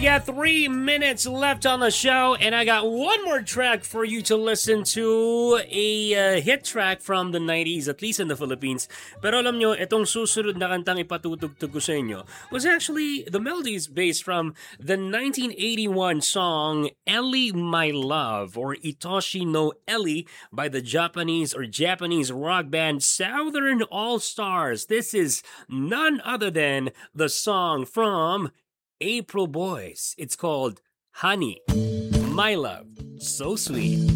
got 3 minutes left on the show, and I got one more track for you to listen to. A hit track from the 90s, at least in the Philippines. Pero alam nyo, itong susunod na kantang ipatutugtog ko sa inyo was actually, the melody is based from the 1981 song Ellie My Love, or Itoshi no Ellie, by the Japanese rock band Southern All-Stars. This is none other than the song from April Boys. It's called Honey, My Love, So Sweet.